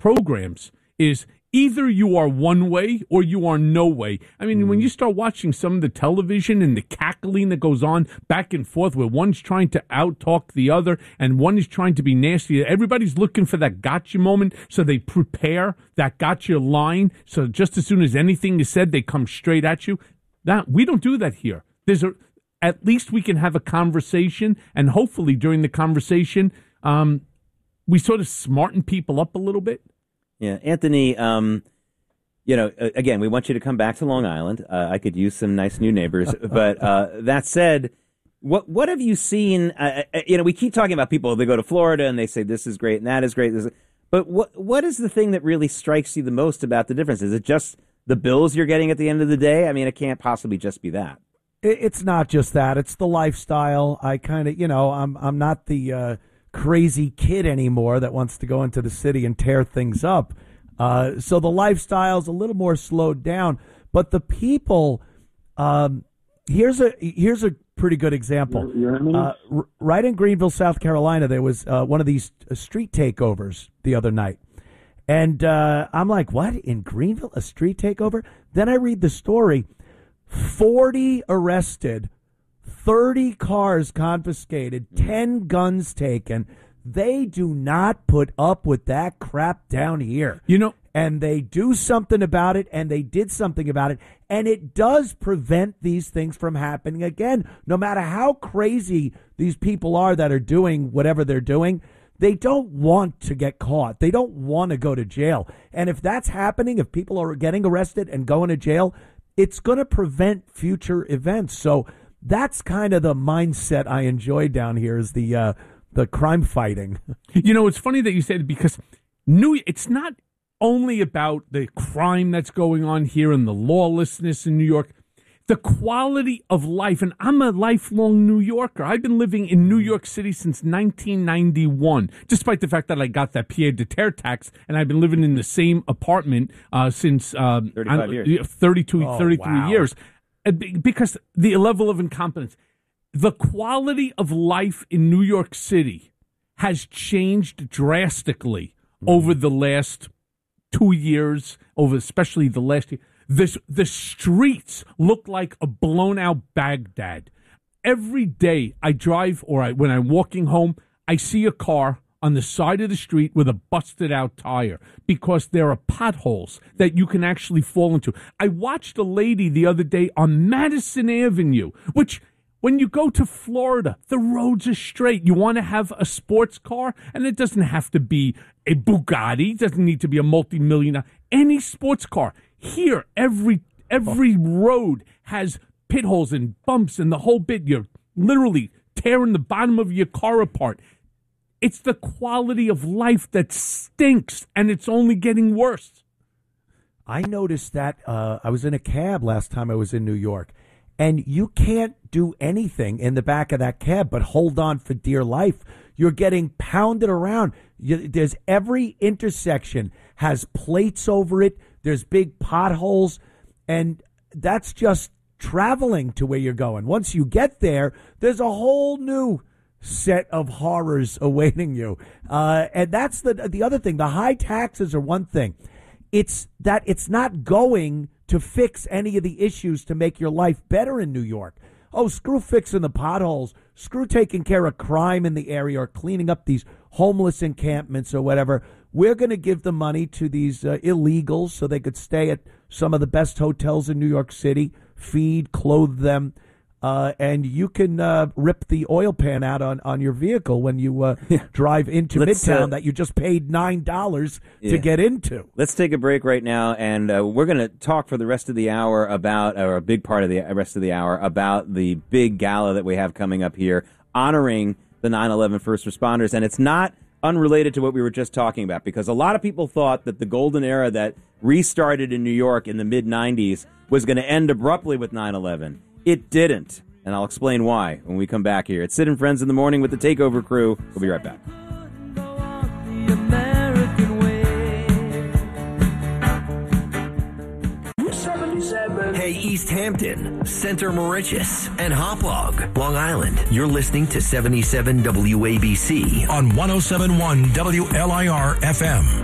programs is either you are one way or you are no way. I mean, when you start watching some of the television and the cackling that goes on back and forth where one's trying to out-talk the other and one is trying to be nasty, everybody's looking for that gotcha moment, so they prepare that gotcha line, so just as soon as anything is said, they come straight at you. We don't do that here. At least we can have a conversation, and hopefully during the conversation, we sort of smarten people up a little bit. Yeah, Anthony, again, we want you to come back to Long Island. I could use some nice new neighbors. But that said, what have you seen? We keep talking about people, they go to Florida and they say this is great and that is great. But what is the thing that really strikes you the most about the difference? Is it just the bills you're getting at the end of the day? I mean, it can't possibly just be that. It's not just that. It's the lifestyle. I kind of, I'm not the crazy kid anymore that wants to go into the city and tear things up. So the lifestyle's a little more slowed down, but the people, here's a pretty good example. Right in Greenville, South Carolina, there was one of these street takeovers the other night. And I'm like, what? In Greenville, a street takeover? Then I read the story, 40 arrested, 30 cars confiscated, 10 guns taken. They do not put up with that crap down here. And they do something about it, and they did something about it, and it does prevent these things from happening again. No matter how crazy these people are that are doing whatever they're doing, they don't want to get caught. They don't want to go to jail. And if that's happening, if people are getting arrested and going to jail, it's going to prevent future events. So that's kind of the mindset I enjoy down here, is the crime fighting. It's funny that you said it, because it's not only about the crime that's going on here and the lawlessness in New York, the quality of life. And I'm a lifelong New Yorker. I've been living in New York City since 1991, despite the fact that I got that pied de terre tax, and I've been living in the same apartment since 35 years. 33 wow. years. Because the level of incompetence, the quality of life in New York City has changed drastically over the last 2 years, especially the last year. The streets look like a blown-out Baghdad. Every day I drive, when I'm walking home, I see a car on the side of the street with a busted-out tire, because there are potholes that you can actually fall into. I watched a lady the other day on Madison Avenue, which, when you go to Florida, the roads are straight. You want to have a sports car, and it doesn't have to be a Bugatti. It doesn't need to be a multi-millionaire. Any sports car. Here, every road has pit holes and bumps and the whole bit. You're literally tearing the bottom of your car apart. It's the quality of life that stinks, and it's only getting worse. I noticed that I was in a cab last time I was in New York, and you can't do anything in the back of that cab but hold on for dear life. You're getting pounded around. There's every intersection has plates over it. There's big potholes, and that's just traveling to where you're going. Once you get there, there's a whole new set of horrors awaiting you. And that's the other thing. The high taxes are one thing. It's that it's not going to fix any of the issues to make your life better in New York. Oh, screw fixing the potholes. Screw taking care of crime in the area or cleaning up these homeless encampments or whatever. We're going to give the money to these illegals so they could stay at some of the best hotels in New York City, feed, clothe them, and you can rip the oil pan out on your vehicle when you drive into Midtown that you just paid $9 to get into. Let's take a break right now, and we're going to talk for the rest of the hour about, or a big part of the rest of the hour, about the big gala that we have coming up here, honoring the 9/11 first responders. And it's not unrelated to what we were just talking about, because a lot of people thought that the golden era that restarted in New York in the mid-'90s was going to end abruptly with 9/11. It didn't, and I'll explain why when we come back here. It's Sid and Friends in the Morning with the Takeover crew. We'll be right back. Hey, East Hampton, Center Moriches, and Hauppauge, Long Island. You're listening to 77 WABC on 107.1 WLIR FM.